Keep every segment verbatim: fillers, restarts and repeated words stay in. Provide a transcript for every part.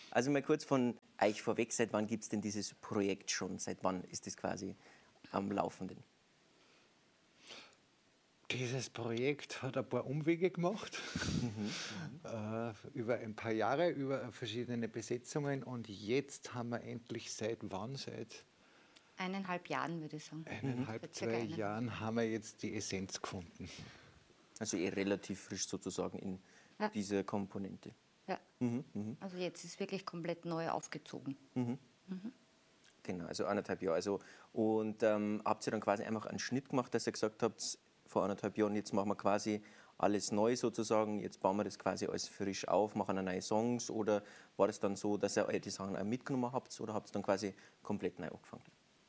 Also mal kurz von euch vorweg, seit wann gibt es denn dieses Projekt schon? Seit wann ist das quasi am Laufenden? Dieses Projekt hat ein paar Umwege gemacht, mhm. äh, über ein paar Jahre, über verschiedene Besetzungen und jetzt haben wir endlich seit wann? Seit eineinhalb Jahren, würde ich sagen. Eineinhalb, mhm. zwei eineinhalb. Jahren haben wir jetzt die Essenz gefunden. Also eh relativ frisch sozusagen in ja. dieser Komponente. Ja, mhm. Mhm. Also jetzt ist wirklich komplett neu aufgezogen. Mhm. Mhm. Genau, also anderthalb Jahre. Also, und ähm, habt ihr dann quasi einfach einen Schnitt gemacht, dass ihr gesagt habt, vor anderthalb Jahren, jetzt machen wir quasi alles neu sozusagen, jetzt bauen wir das quasi alles frisch auf, machen neue Songs, oder war das dann so, dass ihr alte Sachen auch mitgenommen habt, oder habt ihr dann quasi komplett neu angefangen?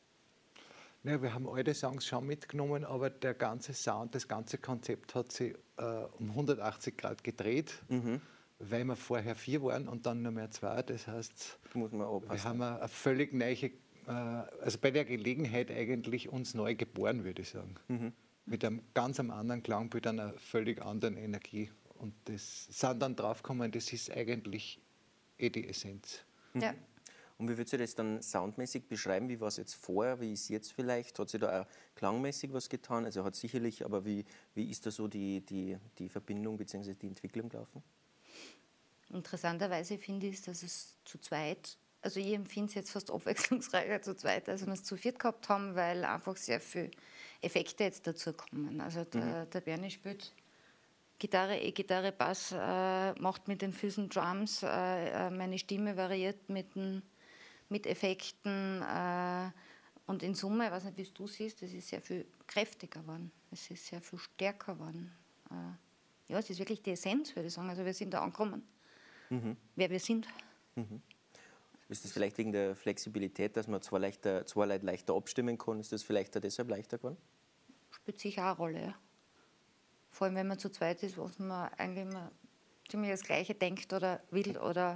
Ja, wir haben alte Songs schon mitgenommen, aber der ganze Sound, das ganze Konzept hat sich äh, um hundertachtzig Grad gedreht, mhm. weil wir vorher vier waren und dann nur mehr zwei. Das heißt, muss man aufpassen. Wir haben eine völlig neue, äh, also bei der Gelegenheit eigentlich uns neu geboren, würde ich sagen. Mhm. Mit einem ganz anderen Klangbild, einer völlig anderen Energie. Und das sind dann draufgekommen, das ist eigentlich eh die Essenz. Ja. Und wie würdest du das dann soundmäßig beschreiben? Wie war es jetzt vorher? Wie ist es jetzt vielleicht? Hat sich da auch klangmäßig was getan? Also hat sicherlich, aber wie, wie ist da so die, die, die Verbindung bzw. die Entwicklung gelaufen? Interessanterweise finde ich, dass es zu zweit, also ich empfinde es jetzt fast abwechslungsreicher zu zweit, als wir es zu viert gehabt haben, weil einfach sehr viele Effekte jetzt dazu kommen. Also der, mhm. der Bernie spielt Gitarre, E-Gitarre, Bass, äh, macht mit den Füßen Drums, äh, meine Stimme variiert mit, den, mit Effekten äh, und in Summe, ich weiß nicht, wie du siehst, es ist sehr viel kräftiger geworden, es ist sehr viel stärker geworden. Äh, ja, es ist wirklich die Essenz, würde ich sagen, also wir sind da angekommen, mhm. wer wir sind. Mhm. Ist das vielleicht wegen der Flexibilität, dass man zwei, leichter, zwei Leute leichter abstimmen kann? Ist das vielleicht auch deshalb leichter geworden? Spielt sicher auch eine Rolle, ja. Vor allem, wenn man zu zweit ist, was man eigentlich immer ziemlich das Gleiche denkt oder will oder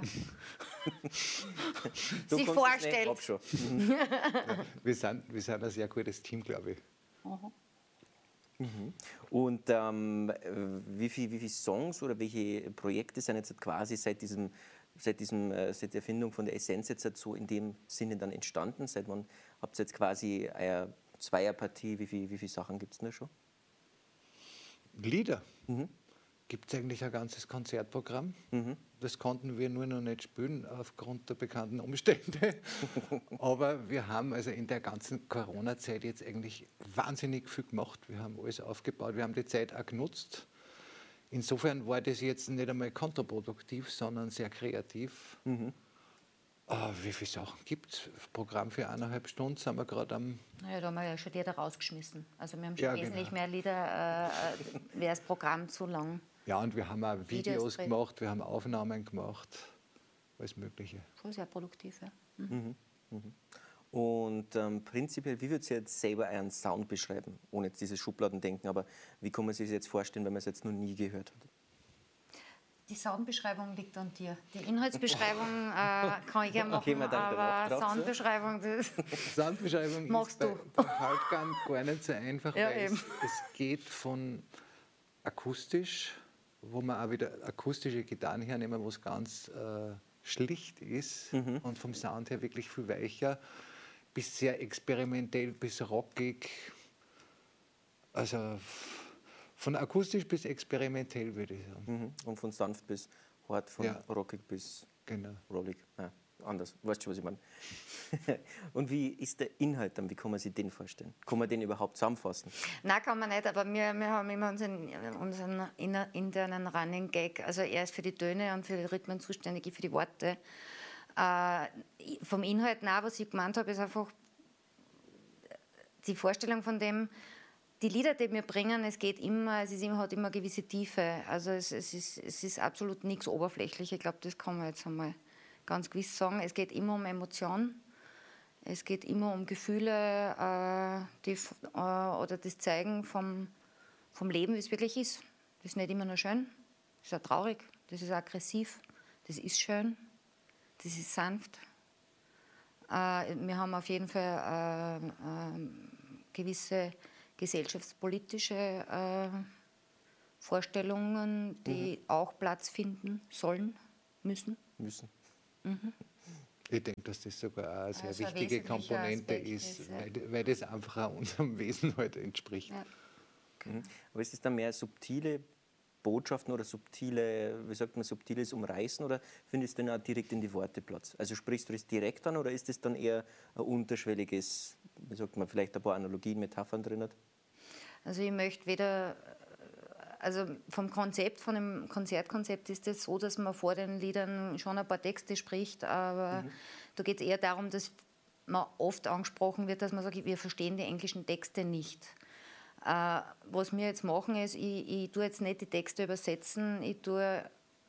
sich vorstellt. Mhm. Ja, wir, sind, wir sind ein sehr gutes Team, glaube ich. Aha. Mhm. Und ähm, wie viele wie viel Songs oder welche Projekte sind jetzt quasi seit diesem Seit, diesem, seit der Erfindung von der Essenz jetzt so in dem Sinne dann entstanden? Seit wann habt ihr jetzt quasi eine Zweierpartie? Wie viele wie viel Sachen gibt es da schon? Lieder. Mhm. Gibt es eigentlich ein ganzes Konzertprogramm. Mhm. Das konnten wir nur noch nicht spielen aufgrund der bekannten Umstände. Aber wir haben also in der ganzen Corona-Zeit jetzt eigentlich wahnsinnig viel gemacht. Wir haben alles aufgebaut, wir haben die Zeit auch genutzt. Insofern war das jetzt nicht einmal kontraproduktiv, sondern sehr kreativ. Mhm. Ah, wie viele Sachen gibt es? Programm für eineinhalb Stunden sind wir gerade am... Naja, da haben wir ja schon Lieder rausgeschmissen. Also wir haben schon ja, wesentlich genau. mehr Lieder, äh, wäre das Programm zu lang. Ja, und wir haben auch Videos, Videos gemacht, wir haben Aufnahmen gemacht, alles Mögliche. Schon sehr produktiv, ja. Mhm. Mhm. Mhm. Und ähm, prinzipiell, wie würdet ihr jetzt selber euren Sound beschreiben? Ohne jetzt dieses Schubladendenken, aber wie kann man sich das jetzt vorstellen, wenn man es jetzt noch nie gehört hat? Die Soundbeschreibung liegt an dir. Die Inhaltsbeschreibung äh, kann ich gerne machen, okay, aber drauf, Soundbeschreibung, das Soundbeschreibung machst ist du. bei, bei Halbgang gar nicht so einfach, ja, weil es, es geht von akustisch, wo man auch wieder akustische Gitarren hernehmen, wo es ganz äh, schlicht ist mhm. und vom Sound her wirklich viel weicher, bis sehr experimentell, bis rockig. Also von akustisch bis experimentell, würde ich sagen. Mhm. Und von sanft bis hart, von ja. rockig bis genau. rollig. Ja, anders, weißt du, was ich meine? Und wie ist der Inhalt dann? Wie kann man sich den vorstellen? Kann man den überhaupt zusammenfassen? Nein, kann man nicht, aber wir, wir haben immer unseren, unseren internen Running Gag. Also er ist für die Töne und für die Rhythmen zuständig, ich für die Worte. Äh, vom Inhalt nach, was ich gemeint habe, ist einfach die Vorstellung von dem, die Lieder, die wir bringen, es geht immer, es ist immer, hat immer eine gewisse Tiefe. Also es, es, ist, es ist absolut nichts Oberflächliches. Ich glaube, das kann man jetzt einmal ganz gewiss sagen. Es geht immer um Emotionen. Es geht immer um Gefühle äh, die, äh, oder das Zeigen vom, vom Leben, wie es wirklich ist. Das ist nicht immer nur schön, das ist auch traurig, das ist aggressiv, das ist schön, das ist sanft. Äh, wir haben auf jeden Fall äh, äh, gewisse gesellschaftspolitische äh, Vorstellungen, die mhm. auch Platz finden sollen, müssen. Müssen. Mhm. Ich denke, dass das sogar auch eine sehr Also ein wichtige wesentlicher Komponente Aspekt ist, ist, ja. weil, weil das einfach auch unserem Wesen halt entspricht. Ja. Mhm. Aber ist es dann mehr subtile Botschaften oder subtile, wie sagt man, subtiles Umreißen oder findest du dann auch direkt in die Worte Platz? Also sprichst du das direkt an oder ist es dann eher ein unterschwelliges, wie sagt man, vielleicht ein paar Analogien, Metaphern drin hat? Also ich möchte weder, also vom Konzept, von dem Konzertkonzept ist es so, dass man vor den Liedern schon ein paar Texte spricht, aber mhm. da geht es eher darum, dass man oft angesprochen wird, dass man sagt, wir verstehen die englischen Texte nicht. Uh, was wir jetzt machen, ist, ich, ich tue jetzt nicht die Texte übersetzen, ich tue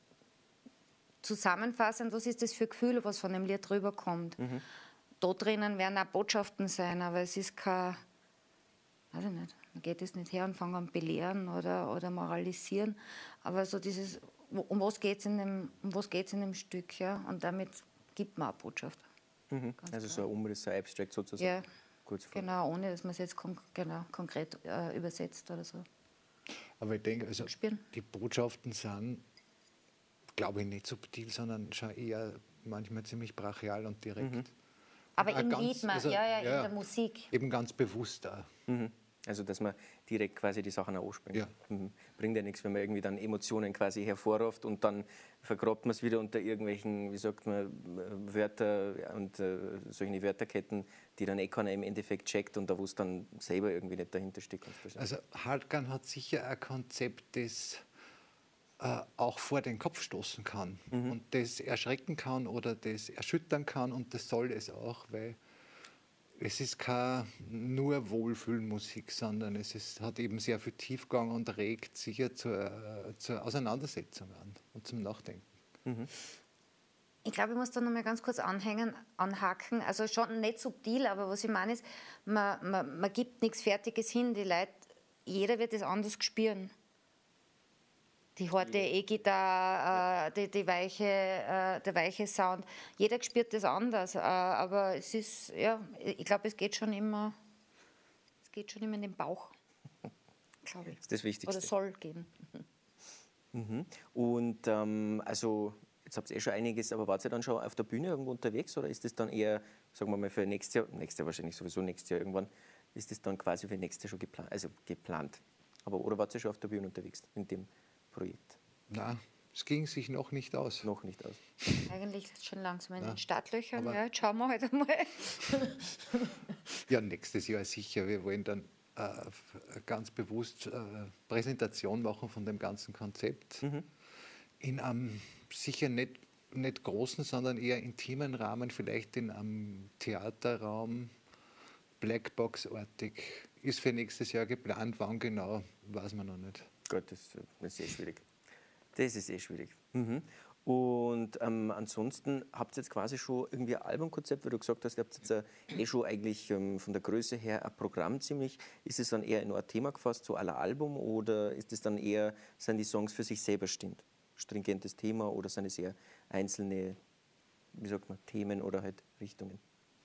zusammenfassen, was ist das für Gefühl, was von dem Lied rüberkommt. Mhm. Da drinnen werden auch Botschaften sein, aber es ist kein, weiß ich nicht, man geht jetzt nicht her und fängt an belehren oder, oder moralisieren, aber so dieses, um was geht es in dem, um was geht's in dem Stück, ja, und damit gibt man auch Botschaft. Mhm. Also klar. So ein Umriss, ein Abstract sozusagen. Ja. Genau, ohne dass man es jetzt kon genau, konkret äh, übersetzt oder so. Aber ich denke, also die Botschaften sind, glaube ich, nicht subtil, sondern schon eher manchmal ziemlich brachial und direkt. Mhm. Aber im Lied, also, ja, ja, in ja, der Musik. Eben ganz bewusst auch. Mhm. Also, dass man direkt quasi die Sachen auch anspringt. Ja. Mhm. Bringt ja nichts, wenn man irgendwie dann Emotionen quasi hervorruft und dann vergrabt man es wieder unter irgendwelchen, wie sagt man, Wörter und äh, solche Wörterketten, die dann eh keiner im Endeffekt checkt und da wo es dann selber irgendwie nicht dahinter steckt. Also Hartgarn hat sicher ein Konzept, das äh, auch vor den Kopf stoßen kann mhm. und das erschrecken kann oder das erschüttern kann und das soll es auch, weil es ist keine nur Wohlfühlmusik, sondern es ist, hat eben sehr viel Tiefgang und regt sicher zur, zur Auseinandersetzung an und zum Nachdenken. Mhm. Ich glaube, ich muss da noch mal ganz kurz anhängen, anhaken. Also schon nicht subtil, aber was ich meine ist, man, man, man gibt nichts Fertiges hin. Die Leute, jeder wird es anders spüren. Die harte E-Gitarre, äh, die, die weiche, äh, der weiche Sound. Jeder spürt das anders. Äh, aber es ist, ja, ich glaube, es geht schon immer, es geht schon immer in den Bauch. Glaube ich. Das ist das Wichtigste. Oder soll gehen. Mhm. Und ähm, also, jetzt habt ihr eh schon einiges, aber wart ihr dann schon auf der Bühne irgendwo unterwegs oder ist das dann eher, sagen wir mal, für nächstes Jahr, nächstes Jahr wahrscheinlich sowieso nächstes Jahr irgendwann, ist das dann quasi für nächstes Jahr schon geplant? Also geplant. Aber oder wart ihr schon auf der Bühne unterwegs in dem Projekt? Nein, es ging sich noch nicht aus. Noch nicht aus. Eigentlich schon langsam in ja, den Startlöchern. Ja, jetzt schauen wir halt einmal. Ja, nächstes Jahr sicher. Wir wollen dann äh, ganz bewusst äh, Präsentation machen von dem ganzen Konzept. Mhm. In einem sicher nicht, nicht großen, sondern eher intimen Rahmen, vielleicht in einem Theaterraum, Blackbox-artig. Ist für nächstes Jahr geplant, wann genau, weiß man noch nicht. Gut, das, das ist eh schwierig. Das ist eh schwierig. Mhm. Und ähm, ansonsten habt ihr jetzt quasi schon irgendwie ein Albumkonzept, weil du gesagt hast, ihr habt jetzt äh, eh schon eigentlich ähm, von der Größe her ein Programm ziemlich. Ist es dann eher in ein Thema gefasst, so aller Album, oder ist es dann eher, sind die Songs für sich selber stimmt? Stringentes Thema oder sind es eher einzelne, wie sagt man, Themen oder halt Richtungen?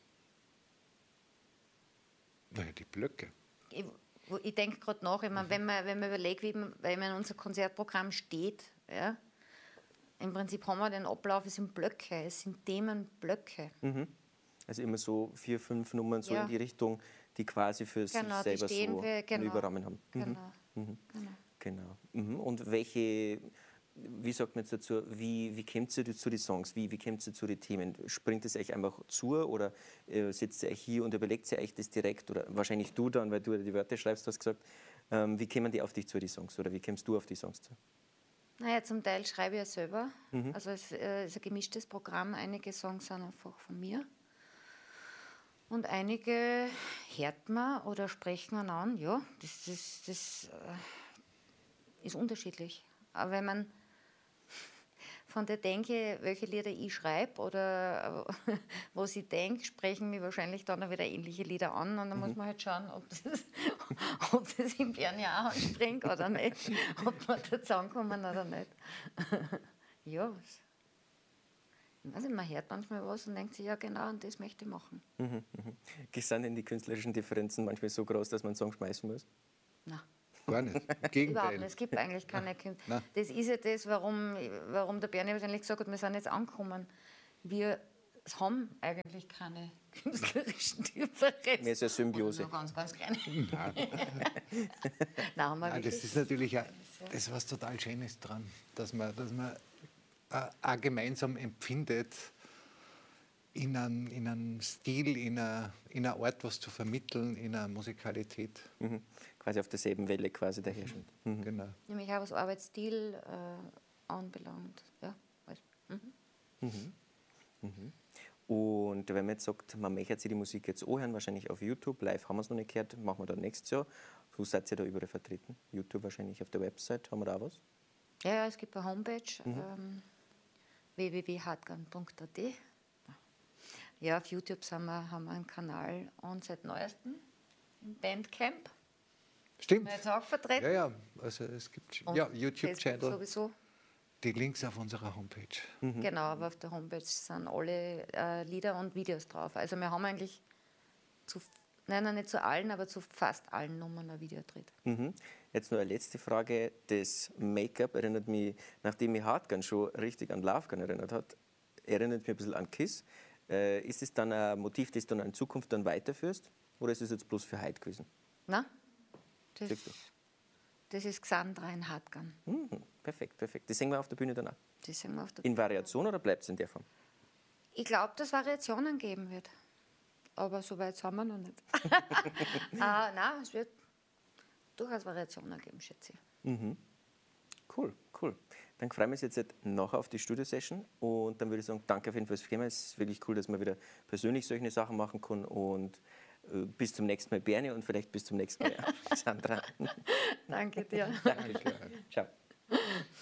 Naja, die Blöcke. Ich, ich denke gerade nach, ich meine, wenn, man, wenn man überlegt, wie man, wenn man in unser Konzertprogramm steht, ja, im Prinzip haben wir den Ablauf, es sind Blöcke, es sind Themenblöcke. Mhm. Also immer so vier, fünf Nummern so ja. in die Richtung, die quasi für genau, sich selber so für, genau, einen Überrahmen haben. Mhm. Genau. Mhm. genau. genau. Mhm. Und welche, wie sagt man jetzt dazu, wie, wie kommt ihr zu den Songs, wie, wie kommt ihr zu den Themen? Springt es euch einfach zu oder äh, sitzt ihr euch hier und überlegt ihr euch das direkt oder wahrscheinlich du dann, weil du die Wörter schreibst, hast gesagt, ähm, wie kommen die auf dich zu, die Songs oder wie kommst du auf die Songs zu? Naja, zum Teil schreibe ich ja selber. Mhm. Also es äh, ist ein gemischtes Programm. Einige Songs sind einfach von mir. Und einige hört man oder sprechen man an. Ja, das, das, das äh, ist unterschiedlich. Aber wenn man von der denke, welche Lieder ich schreibe oder äh, was ich denke, sprechen mich wahrscheinlich dann auch wieder ähnliche Lieder an. Und dann mhm. muss man halt schauen, ob das, ob das im Bern ja auch anspringt oder nicht. Ob wir da zusammenkommen oder nicht. Ja, ich weiß nicht, man hört manchmal was und denkt sich, ja genau, und das möchte ich machen. Mhm, mhm. Sind denn die künstlerischen Differenzen manchmal so groß, dass man einen Song schmeißen muss? Nein. Gar nicht. Im Gegenteil. Überhaupt nicht. Es gibt eigentlich keine Künstler. Das ist ja das, warum, warum der Bernie wahrscheinlich gesagt hat, wir sind jetzt angekommen. wir haben eigentlich keine künstlerischen Differenzen. Mehr so eine Symbiose. Nur ganz, ganz kleine. Nein, haben wir Nein, das wirklich- ist natürlich auch, das ist was total Schönes dran, dass man, dass man äh, auch gemeinsam empfindet, in einem, in einem Stil, in einer, in einer Art, was zu vermitteln, in einer Musikalität. Mhm. Quasi auf derselben Welle quasi daherschwimmt. Mhm. Genau. Nämlich auch was Arbeitsstil äh, anbelangt. Ja, also, mhm. Und wenn man jetzt sagt, man möchte sich die Musik jetzt anhören, wahrscheinlich auf YouTube, live haben wir es noch nicht gehört, machen wir dann nächstes Jahr. Wo seid ihr da überall vertreten? YouTube wahrscheinlich auf der Website, haben wir da auch was? Ja, ja, es gibt eine Homepage, ähm, w w w punkt hartgarn punkt a t. Ja, auf YouTube sind wir, haben wir einen Kanal und seit neuestem im Bandcamp. Stimmt. Wir jetzt auch vertreten. Ja, ja, also es gibt Und ja, Facebook YouTube-Channel, sowieso. die Links auf unserer Homepage. Genau, aber auf der Homepage sind alle äh, Lieder und Videos drauf. Also wir haben eigentlich zu, nein, nein, nicht zu allen, aber zu fast allen Nummern ein Video gedreht. Mhm. Jetzt noch eine letzte Frage. Das Make-up erinnert mich, nachdem mich Hartgarn schon richtig an Love Gun erinnert hat, erinnert mich ein bisschen an Kiss. Äh, ist es dann ein Motiv, das du dann in Zukunft dann weiterführst? Oder ist es jetzt bloß für heute gewesen? Na? Das, Siehst du? das ist Xandra in Hartgarn. Mhm. Perfekt, perfekt. Das singen wir auf der Bühne dann auch. Das sehen wir auf der In Variation oder bleibt es in der Form? Ich glaube, dass es Variationen geben wird. Aber so weit sind wir noch nicht. ah, nein, es wird durchaus Variationen geben, schätze ich. Cool, cool. Dann freuen wir uns jetzt nachher auf die Studio-Session und dann würde ich sagen, danke auf jeden Fall fürs Thema. Es ist wirklich cool, dass man wieder persönlich solche Sachen machen kann und äh, bis zum nächsten Mal Bernie und vielleicht bis zum nächsten Mal Sandra. Danke dir. Danke. Ciao.